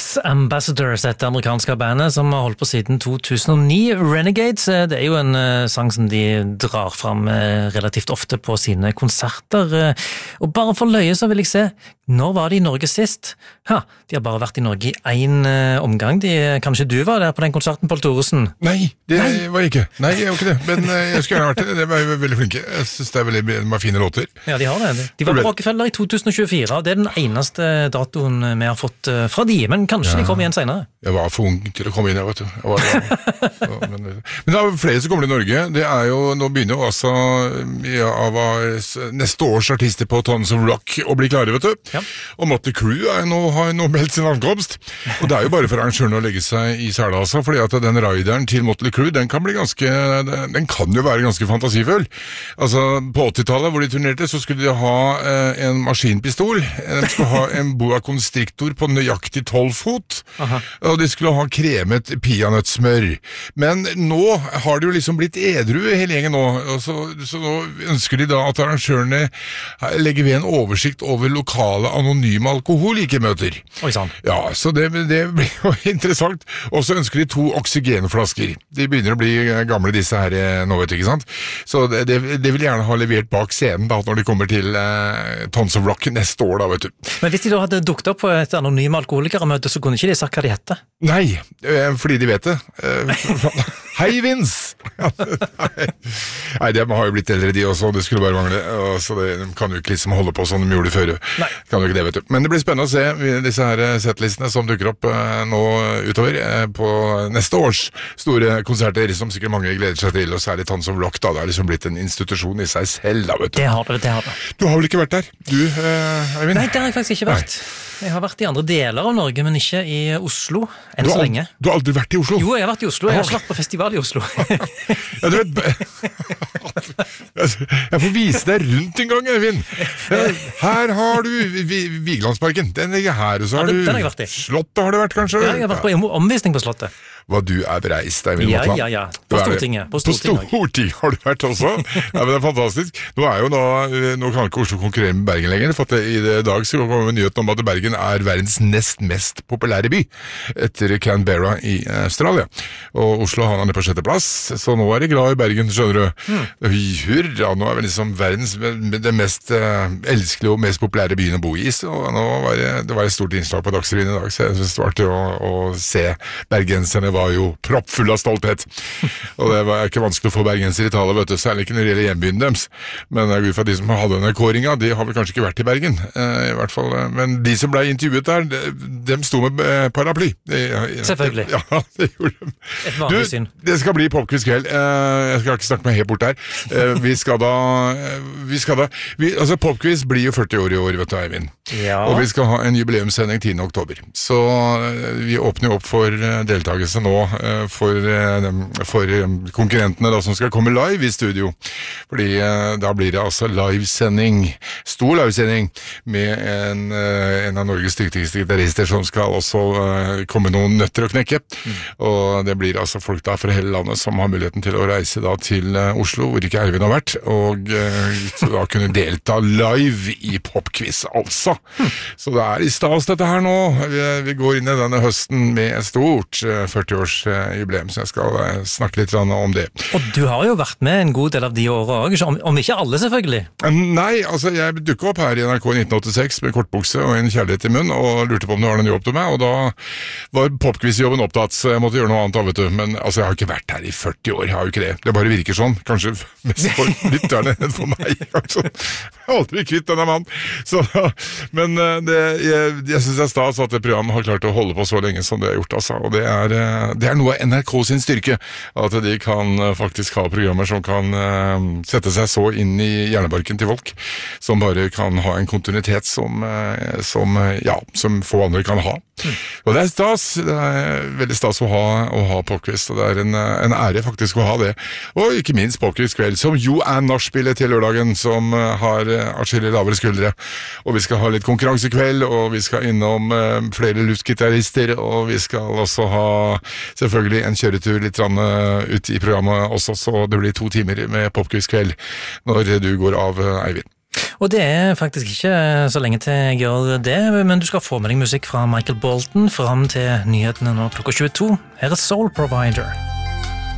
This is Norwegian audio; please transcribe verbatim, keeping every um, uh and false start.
Ambassadors, dette amerikanske bandet som har holdt på siden to tusen og ni. Renegades, det er jo en uh, sang som de drar fram uh, relativt ofte på sine konserter. Uh, og bare for løye så vil jeg se, når var de i Norge sist? Ha, de har bare vært i Norge i en uh, omgang. De, kanskje du var der på den konserten, Pål Thoresen? Nei, det Nei. var jeg ikke. Nei, jeg var ikke det. Men uh, jeg skulle gjerne vært det. Det var jo veldig flinke. Jeg synes det er veldig de var fine låter. Ja, de har det. De var på Rockefeller i to tusen og tjue-fire. Det er den eneste datoen vi har fått uh, fra de, men kanskje ja. de kommer igjen senere. Jeg var for ung til å komme inn her, vet du. Jeg var, så, men, men det er flere som kommer til Norge. Det er jo, nå begynner jo også ja, av neste års artister på Tons of Rock å bli klare, vet du. Ja. Og Motley Crue er nå, har nå meldt sin ankomst. Og det er jo bare for arrangørene å legge seg i sela, altså, fordi at den rideren til Motley Crue, den kan bli ganske, den kan jo være ganske fantasifull. Altså, på åttitallet hvor de turnerte, så skulle de ha eh, en maskinpistol, de skulle ha en boa constrictor på nøyaktig tolv fot, Aha. og de skulle ha kremet peanøttsmør. Men nå har det jo liksom blitt edru hele gjengen nå, og så, så nå ønsker de da at arrangørene legger ved en oversikt over lokale anonyme alkoholikemøter. Oi sann. Ja, så det, det blir jo interessant. Og så ønsker de to oksygenflasker. De begynner å bli gamle disse her nå, vet du, ikke sant? Så det, det, det vil gjerne ha levert bak scenen da, når de kommer til eh, Tons of Rock neste år da, vet du. Men hvis de da hadde dukket opp på et anonyme alkoholikermøte, så kunne ikke de sagt hva de hette? Nei, fordi de vet det. Hei, Vince! Nei, de har jo blitt eldre de også, det skulle bare mangle, så det, de kan jo ikke liksom holde på sånn de gjorde før. Nei. Kan jo ikke det, vet du. Men det blir spennende å se disse her setlistene som dukker opp nå utover på neste års store konserter, som sikkert mange gleder seg til, og særlig Tons of Rock, da. Det har liksom blitt en institusjon i seg selv, da, vet du. Det har det, det har det. Du har vel ikke vært der? Du, uh, Eivind? Nei, det har jeg faktisk ikke vært. Nei. Jeg har vært i andre deler av Norge, men ikke i Oslo, enn så lenge. Du har aldri vært i Oslo? Jo, jeg har vært i Oslo. Jeg har vært på festival i Oslo. Ja, du vet... Jeg får vise deg rundt en gang, Eivind. Her har du Vigelandsparken. Den ligger her, og så har ja, den, den har du Slottet har det vært, kanskje? Ja, jeg har vært på omvisning på Slottet. Hva du er bereist, Eivind Ja, ja, ja. På Stortinget. På Stortinget, på Stortinget har du vært også. Ja, men det er fantastisk. Nå er jo nå, nå kan ikke Oslo konkurrere med Bergen lenger, for at i dag så kommer nyheten om at Bergen er verdens nest mest populære by, etter Canberra i Australia. Og Oslo har han på sjette plass, så nå er det glad i Bergen, skjønner du. Hmm. Hurra, nå er vi liksom verdens det mest uh, elskelige og mest populære byen å bo i, så nå var det, det var et stort innslag på Dagsrevyen i dag, så jeg synes det var til å, å se bergenserne var jo proppfull av stolthet. Og det var ikke vanskelig å få bergenser i tale, vet du, særlig ikke når det gjelder hjembyen deres. Men jeg går ut fra de som hadde denne kåringa, de har vel kanskje ikke vært i Bergen, eh, i hvert fall. Men de som ble intervjuet der, de, dem sto med paraply. De, Selvfølgelig. Ja, det gjorde de. Et vanlig syn. Det skal bli popquiz kveld. Eh, jeg skal ikke snakke meg helt bort der. Eh, vi skal da, vi skal da, vi, altså popquiz blir jo førti år i år, vet du, Eivind. Ja. Og vi skal ha en jubileumssending tiende oktober. Så vi åpner opp for deltakelse nå for, for konkurrentene da, som skal komme live i studio. Fordi da blir det altså livesending, stor livesending, med en, en av Norges dyktigste gitarister som skal også komme noen nøtter å knekke. Mm. Og det blir altså folk da fra hele landet som har muligheten til å reise da til Oslo, hvor ikke Eivind har vært, og da kunne delta live i popquiz, altså. Mm. Så det er i stas dette her nå. Vi, vi går inn i denne høsten med et stort førti års jubileum, så jeg skal snakke litt om det. Og du har jo vært med en god del av de årene også, om, om ikke alle selvfølgelig. Nei, altså jeg dukket opp her i N R K nitten åttiseks med kortbukse og en kjærlighet i munn, og lurte på om det var noen jobb til meg, og da var popquiz-jobben opptatt, så jeg måtte gjøre noe annet, vet du. Men altså, jeg har ikke vært her i førti år, jeg har jo ikke det. Det bare virker sånn, kanskje mest for lytterne enn for meg. Altså. Jeg har aldri kvitt denne mannen. Så, men det, jeg, jeg synes det er stas at det programmet har klart å holde på så lenge som det har gjort, altså. Og det er, det er noe av N R K sin styrke, at de kan faktisk ha programmer som kan uh, sette seg så inn i hjernebarken til folk, som bare kan ha en kontinuitet som, uh, som, uh, ja, som få andre kan ha. Mm. Og det er stas, det er veldig stas å ha, å ha popquiz, og det er en, en ære faktisk å ha det. Og ikke minst popquiz kveld, som jo er nachspielet til lørdagen, som uh, har uh, atskillig lavere skuldre. Og vi skal ha litt konkurransekveld, og vi skal innom uh, flere luftgitarister, og vi skal også ha selvfølgelig en kjøretur litt rann, uh, ut i programmet også, så det blir to timer med popquiz kveld når du går av, uh, Eivind. Og det er faktisk ikke så lenge til jeg gjør det, men du skal få med deg musikk fra Michael Bolton fram til nyhetene nå klokka tjueto. Her er Soul Provider.